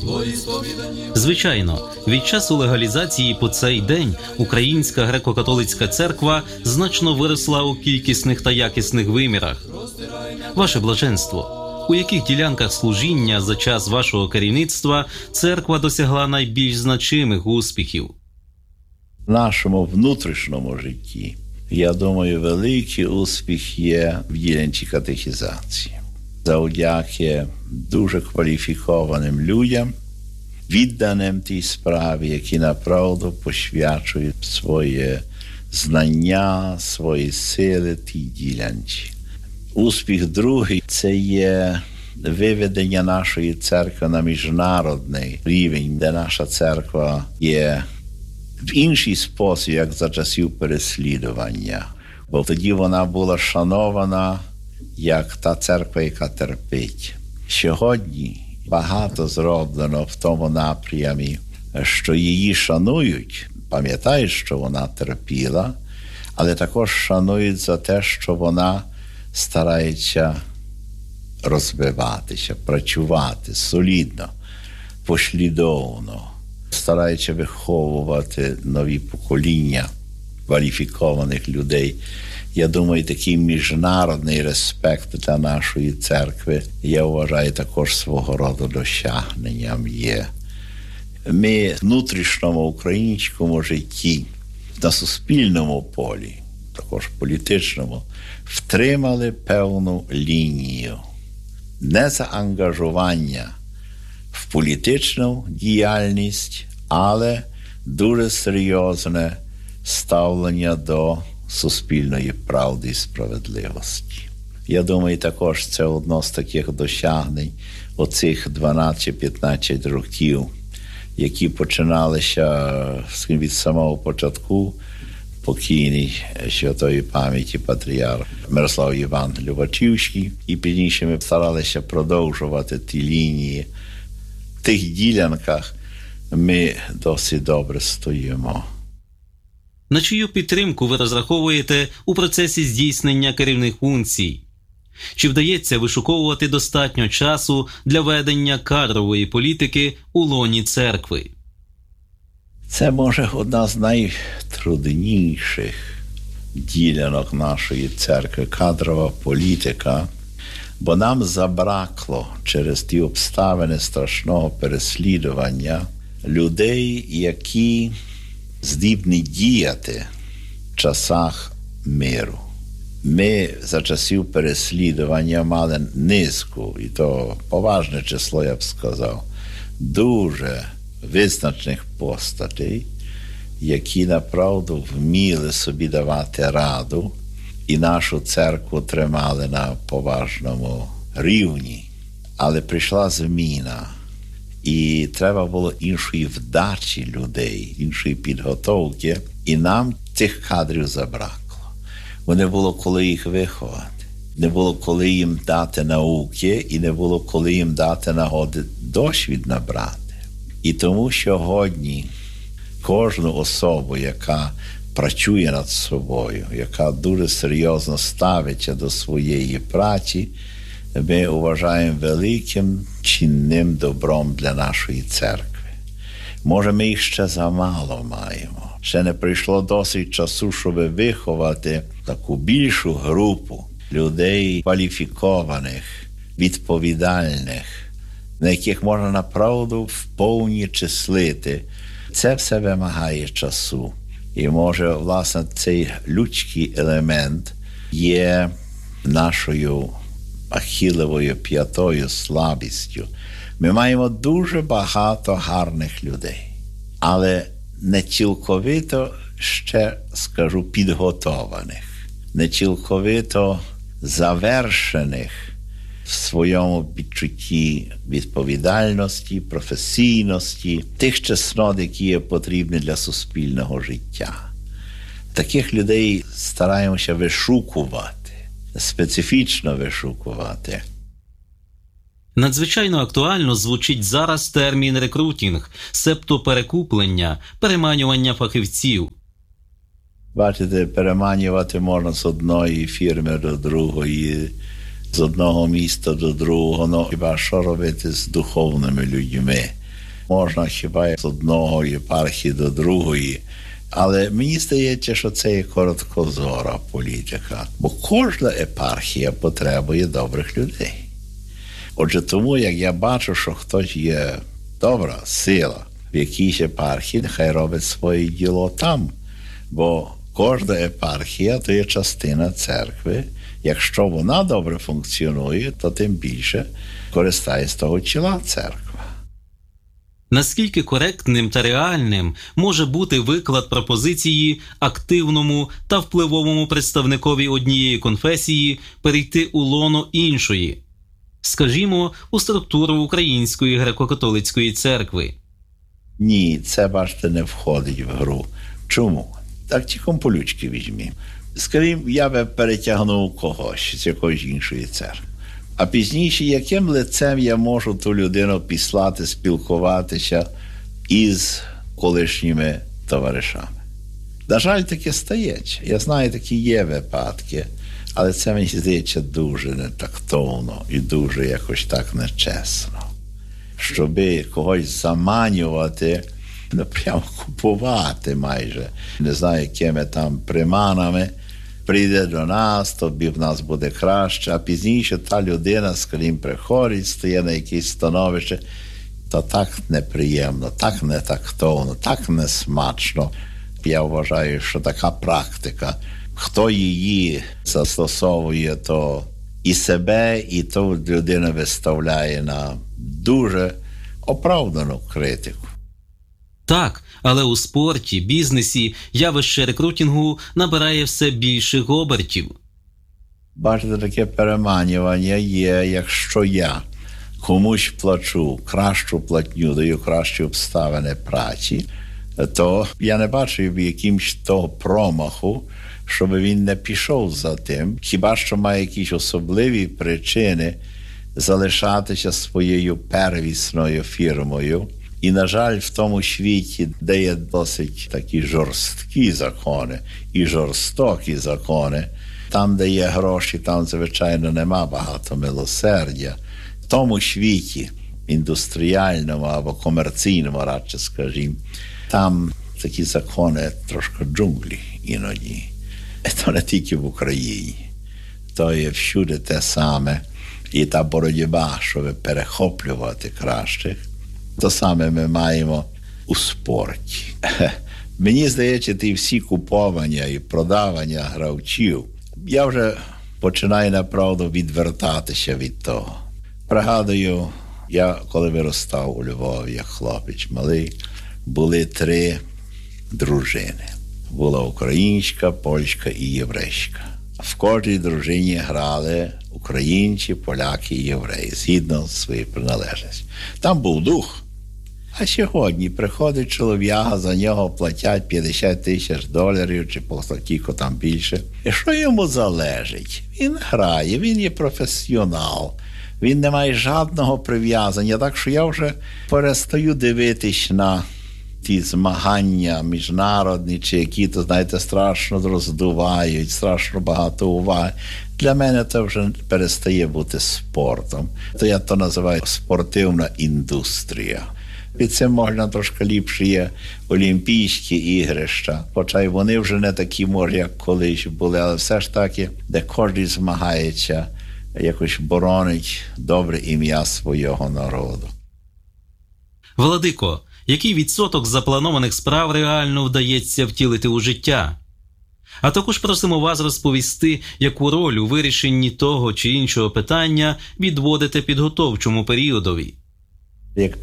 Звичайно, від часу легалізації по цей день Українська греко-католицька церква значно виросла у кількісних та якісних вимірах. Ваше блаженство, у яких ділянках служіння за час вашого керівництва церква досягла найбільш значимих успіхів? В нашому внутрішньому житті, я думаю, великий успіх є в ділянці катехізації. Завдяки дуже кваліфікованим людям, відданим тій справі, які направду посвячують своє знання, свої сили тій ділянці. Успіх другий – це є виведення нашої церкви на міжнародний рівень, де наша церква є в інший спосіб, як за часів переслідування. Бо тоді вона була шанована як та церква, яка терпить. Сьогодні багато зроблено в тому напрямі, що її шанують, пам'ятають, що вона терпіла, але також шанують за те, що вона старається розвиватися, працювати солідно, послідовно, старається виховувати нові покоління кваліфікованих людей. Я думаю, такий міжнародний респект для нашої церкви, я вважаю, також свого роду досягненням є. Ми в внутрішньому українському житті, на суспільному полі, також політичному, втримали певну лінію. Не заангажування в політичну діяльність, але дуже серйозне ставлення до суспільної правди і справедливості. Я думаю, також це одно з таких досягнень оцих 12-15 років, які починалися від самого початку покійний святої пам'яті патріарх Мирослав Іван Любачівський, і пізніше ми старалися продовжувати ті лінії. В тих ділянках ми досить добре стоїмо. На чию підтримку ви розраховуєте у процесі здійснення керівних функцій? Чи вдається вишуковувати достатньо часу для ведення кадрової політики у лоні церкви? Це, може, одна з найтрудніших ділянок нашої церкви – кадрова політика, бо нам забракло через ті обставини страшного переслідування людей, які здібні діяти в часах миру. Ми за часів переслідування мали низку, і то поважне число, я б сказав, дуже визначних постатей, які направду вміли собі давати раду і нашу церкву тримали на поважному рівні. Але прийшла зміна, і треба було іншої вдачі людей, іншої підготовки, і нам цих кадрів забракло. Бо не було коли їх виховати, не було коли їм дати науки, і не було коли їм дати нагоди досвід набрати. І тому сьогодні кожну особу, яка працює над собою, яка дуже серйозно ставиться до своєї праці, ми вважаємо великим чинним добром для нашої церкви. Може, ми їх ще замало маємо. Ще не прийшло досить часу, щоб виховати таку більшу групу людей кваліфікованих, відповідальних, на яких можна направду вповні числити. Це все вимагає часу. І може, власне, цей людський елемент є нашою ахілевою п'ятою слабістю. Ми маємо дуже багато гарних людей, але не цілковито, ще скажу, підготованих, не цілковито завершених в своєму відчутті відповідальності, професійності, тих чеснот, які є потрібні для суспільного життя. Таких людей стараємося вишукувати, специфічно вишукувати. Надзвичайно актуально звучить зараз термін «рекрутінг», себто перекуплення, переманювання фахівців. Бачите, переманювати можна з одної фірми до другої, з одного міста до другого, хіба що робити з духовними людьми. можна хіба з одного єпархії до другої. Але мені здається, що це є короткозора політика, бо кожна епархія потребує добрих людей. Отже, тому, як я бачу, що хтось є добра сила в якійсь епархії, нехай робить своє діло там, бо кожна епархія – то є частина церкви. Якщо вона добре функціонує, то тим більше користає з того чола церква. Наскільки коректним та реальним може бути виклад пропозиції активному та впливовому представникові однієї конфесії перейти у лоно іншої, скажімо, у структуру Української греко-католицької церкви? Ні, це, бачите, не входить в гру. Чому? Так ті комполючки візьмі. Скажімо, я би перетягнув когось з якоїсь іншої церкви. А пізніше, яким лицем я можу ту людину післати, спілкуватися із колишніми товаришами? На жаль, таке стається. Я знаю, такі є випадки, але це, мені здається, дуже нетактовно і дуже якось так нечесно. Щоби когось заманювати, прямо купувати майже, не знаю, якими там приманами, прийде до нас, тобі в нас буде краще, а пізніше та людина, скажімо, приходить, стає на якесь становище, то так неприємно, так нетактовно, так несмачно. Я вважаю, що така практика, хто її застосовує, то і себе, і ту людину виставляє на дуже оправдану критику. Так, але у спорті, бізнесі явище рекрутингу набирає все більших обертів. Бачите, таке переманювання є, якщо я комусь плачу кращу платню, даю кращі обставини праці, то я не бачу якимсь того промаху, щоб він не пішов за тим, хіба що має якісь особливі причини залишатися своєю первісною фірмою. І, на жаль, в тому світі, де є досить такі жорсткі закони і жорстокі закони, там, де є гроші, там, звичайно, нема багато милосердя. В тому світі, індустріальному або комерційному, радше скажімо, там такі закони трошки джунглі іноді. Це не тільки в Україні. То є всюди те саме. І та боротьба, щоб перехоплювати кращих, то саме ми маємо у спорті. Мені здається, ті всі куповання і продавання гравців, я вже починаю, направду, відвертатися від того. Пригадую, я коли виростав у Львові, як хлопець малий, були 3 дружини. Була українська, польська і єврейська. В кожній дружині грали українці, поляки і євреї, згідно з своєю приналежністю. Там був дух. А сьогодні приходить чолов'яга, за нього платять $50,000 чи кілько там більше. І що йому залежить? Він грає, він є професіонал, він не має жодного прив'язання, так що я вже перестаю дивитись на ті змагання міжнародні, чи які, то, знаєте, страшно роздувають, страшно багато уваги. Для мене це вже перестає бути спортом. То я то називаю спортивна індустрія. Під цим можна трошки ліпше є Олімпійські ігрища, хоча й вони вже не такі, може, як колись були, але все ж таки, де кожен змагається, якось боронить добре ім'я свого народу. Владико, який відсоток запланованих справ реально вдається втілити у життя? А також просимо вас розповісти, яку роль у вирішенні того чи іншого питання відводите підготовчому періодові. Як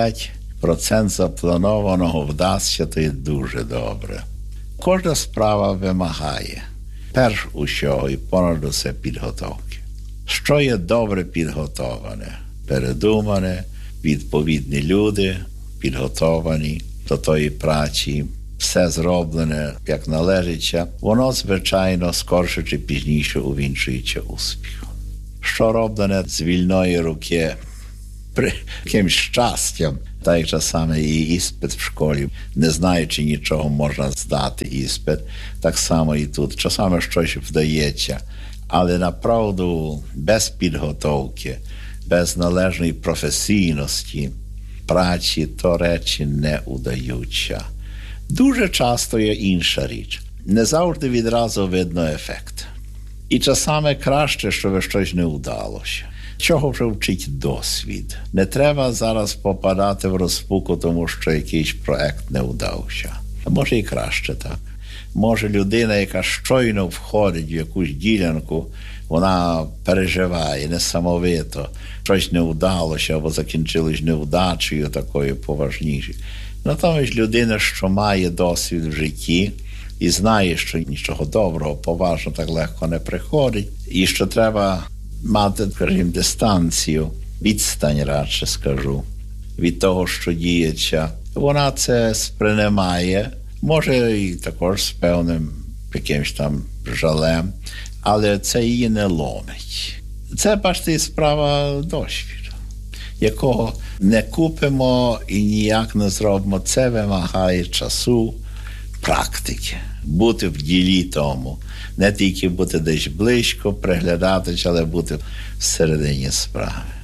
50% запланованого вдасться, то є дуже добре. Кожна справа вимагає, перш усього і понад усе, підготовки. Що є добре підготоване? Передумане, відповідні люди, підготовані до тої праці, все зроблене, як належиться, воно, звичайно, скорше чи пізніше увінчується успіхом. Що роблене з вільної руки, при якимсь щастям, так як часами і іспит в школі, не знаючи нічого, можна здати іспит, так само і тут. Часами щось вдається, але направду без підготовки, без належної професійності, праці, то речі не удаються. Дуже часто є інша річ. Не завжди відразу видно ефект. І часами краще, щоб щось не вдалося. Чого вже вчить досвід? Не треба зараз попадати в розпуку, тому що якийсь проект не вдався. А може і краще так. Може людина, яка щойно входить в якусь ділянку, вона переживає несамовито, щось не вдалося або закінчилось невдачею такою поважнішою. Натомість людина, що має досвід в житті і знає, що нічого доброго, поважно так легко не приходить, і що треба мати, скажімо, дистанцію, відстань, радше скажу, від того, що діється, вона це сприймає, може і також з певним якимось там жалем, але це її не ломить. Це, бачите, справа досвіду, якого не купимо і ніяк не зробимо. Це вимагає часу, практики, бути в ділі тому. Не тільки бути десь близько, приглядатись, але бути всередині справи.